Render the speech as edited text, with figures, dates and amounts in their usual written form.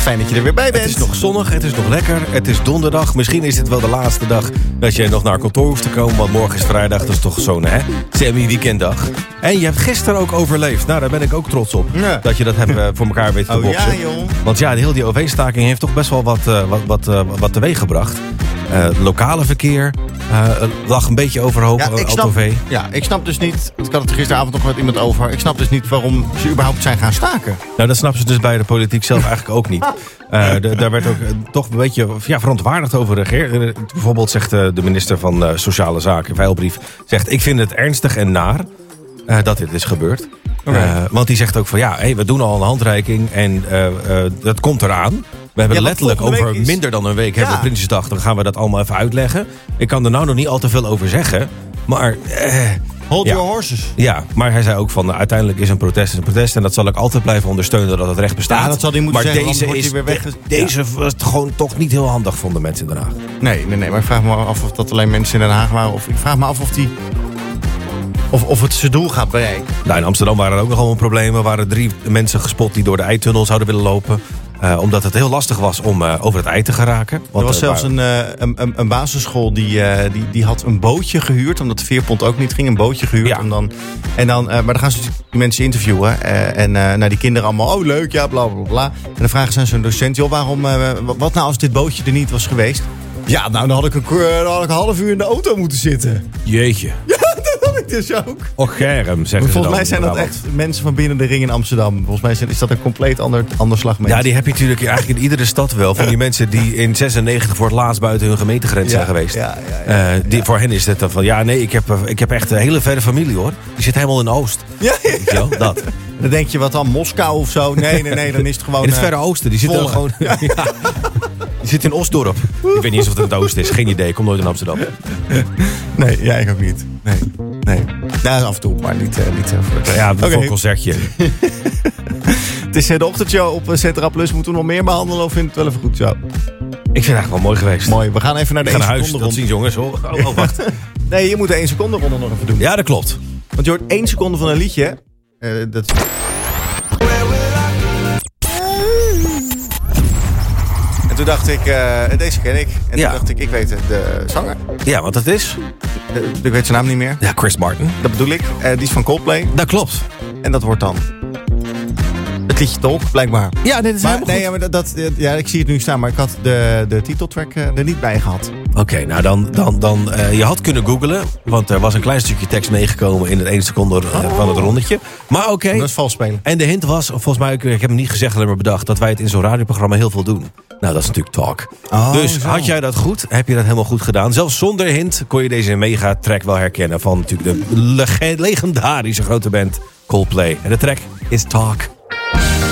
fijn dat je er weer bij bent. Het is nog zonnig, het is nog lekker, het is donderdag. Misschien is het wel de laatste dag dat je nog naar kantoor hoeft te komen. Want morgen is vrijdag, dat is toch zo'n semi-weekenddag. En je hebt gisteren ook overleefd. Nou, daar ben ik ook trots op. Ja. Dat je dat hebt voor elkaar weet te boksen. Ja, joh. Want ja, heel die OV-staking heeft toch best wel wat teweeg gebracht. Lokale verkeer lag een beetje overhoop OV. Ja, ik snap dus niet, ik had het gisteravond nog met iemand over, ik snap dus niet waarom ze überhaupt zijn gaan staken. Nou, dat snappen ze dus bij de politiek zelf eigenlijk ook niet. Daar werd ook toch een beetje verontwaardigd over gereageerd. Bijvoorbeeld zegt de minister van Sociale Zaken, Veilbrief, zegt ik vind het ernstig en naar dat dit is gebeurd. Want die zegt ook van we doen al een handreiking en dat komt eraan. We hebben letterlijk over minder dan een week hebben we Prinsjesdag. Dan gaan we dat allemaal even uitleggen. Ik kan er nou nog niet al te veel over zeggen. Maar hold your horses. Ja, maar hij zei ook van uiteindelijk is een protest. En dat zal ik altijd blijven ondersteunen dat het recht bestaat. Ja, dat zal hij moeten maar zeggen. Deze was gewoon toch niet heel handig, vonden mensen in Den Haag. Nee. Maar ik vraag me af of dat alleen mensen in Den Haag waren. Of ik vraag me af of het zijn doel gaat bereiken. Nou, in Amsterdam waren er ook nog allemaal problemen. Er waren 3 mensen gespot die door de eitunnel zouden willen lopen. Omdat het heel lastig was om over het ei te geraken. Want er was zelfs een basisschool die had een bootje gehuurd. Omdat de veerpont ook niet ging. Een bootje gehuurd. Ja. Maar dan gaan ze die mensen interviewen. En die kinderen allemaal, oh leuk, ja, bla bla bla. En dan vragen ze aan zo'n docent, joh, waarom, wat nou als dit bootje er niet was geweest? Ja, nou dan had ik een half uur in de auto moeten zitten. Jeetje. Dus ook. Och, Germ, zeggen volgens mij zijn dat echt mensen van binnen de ring in Amsterdam. Volgens mij is dat een compleet ander slag mensen. Ja, die heb je natuurlijk eigenlijk in iedere stad wel. Van die mensen die in 96 voor het laatst buiten hun gemeentegrens zijn geweest. Voor hen is het dan van, ik heb echt een hele verre familie hoor. Die zit helemaal in de Oost. Ja. Dat. Dan denk je wat dan, Moskou of zo? Nee, dan is het gewoon... In het Verre Oosten, die zitten gewoon... Ja. Die zit in Osdorp. Ik weet niet eens of het in het Oosten is. Geen idee, ik kom nooit in Amsterdam. Nee, ik ook niet. Nee. Nou, af en toe, maar niet voor... Ja, voor een concertje. Het is de ochtendshow op Centra Plus. Moeten we nog meer behandelen of vind je het wel even goed zo? Ik vind het eigenlijk wel mooi geweest. Mooi, we gaan even naar de 1 seconde ronde. Dat zien jongens. Oh, wacht. Nee, je moet de 1 seconde ronde nog even doen. Ja, dat klopt. Want je hoort 1 seconde van een liedje. Dat... En toen dacht ik, deze ken ik. En toen dacht ik weet de zanger. Ja, want dat is? Ik weet zijn naam niet meer. Ja, Chris Martin. Dat bedoel ik. Die is van Coldplay. Dat klopt. En dat wordt dan het liedje Talk, blijkbaar. Ja, dit is helemaal goed. Ik zie het nu staan, maar ik had de titeltrack er niet bij gehad. Oké, nou dan je had kunnen googlen, want er was een klein stukje tekst meegekomen in het 1 seconde van het rondetje. Maar oké. Dat is vals spelen. En de hint was, volgens mij, ik heb hem niet gezegd, alleen maar bedacht, dat wij het in zo'n radioprogramma heel veel doen. Nou, dat is natuurlijk Talk. Dus had jij dat goed? Heb je dat helemaal goed gedaan? Zelfs zonder hint kon je deze mega-track wel herkennen van natuurlijk de legendarische grote band Coldplay. En de track is Talk.